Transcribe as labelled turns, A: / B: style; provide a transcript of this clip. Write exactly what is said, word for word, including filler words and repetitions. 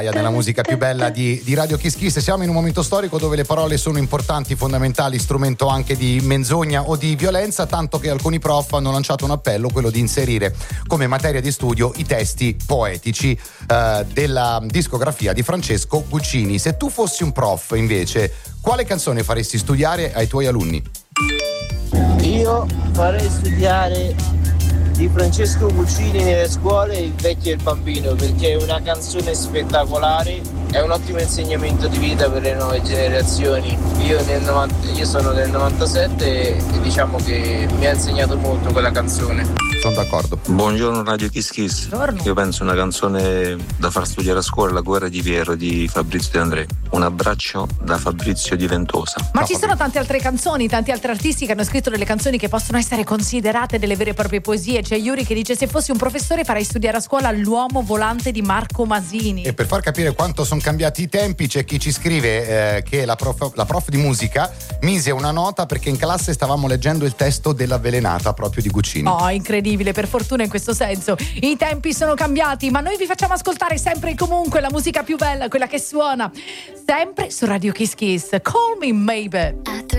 A: Nella musica più bella di, di Radio Kiss Kiss. Siamo in un momento storico dove le parole sono importanti, fondamentali, strumento anche di menzogna o di violenza, tanto che alcuni prof hanno lanciato un appello, quello di inserire come materia di studio i testi poetici eh, della discografia di Francesco Guccini. Se tu fossi un prof invece, quale canzone faresti studiare ai tuoi alunni?
B: Io farei studiare di Francesco Guccini nelle scuole Il vecchio e il bambino, perché è una canzone spettacolare, è un ottimo insegnamento di vita per le nuove generazioni. Io, nel novanta, io sono del novantasette e diciamo che mi ha insegnato molto quella canzone.
A: Sono d'accordo.
C: Buongiorno Radio Kiss Kiss.
D: Buongiorno.
C: Io penso una canzone da far studiare a scuola, La guerra di Piero di Fabrizio De André. Un abbraccio da Fabrizio di Ventosa.
D: Ma
A: No,
D: ci
A: Fabrizio.
D: sono tante altre canzoni, tanti altri artisti che hanno scritto delle canzoni che possono essere considerate delle vere e proprie poesie. C'è Yuri che dice: se fossi un professore farei studiare a scuola L'uomo volante di Marco Masini.
A: E per far capire quanto sono cambiati i tempi, c'è chi ci scrive eh, che la prof, la prof di musica mise una nota perché in classe stavamo leggendo il testo dell'Avvelenata proprio di Guccini.
D: Oh, incredibile, per fortuna in questo senso. I tempi sono cambiati, ma noi vi facciamo ascoltare sempre e comunque la musica più bella, quella che suona sempre su Radio Kiss Kiss. Call Me Maybe.